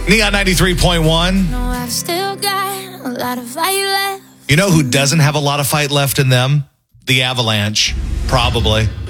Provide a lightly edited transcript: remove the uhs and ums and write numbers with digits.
Neon 93.1. No, I've still got a lot of fight left. You know who doesn't have a lot of fight left in them? The Avalanche, probably.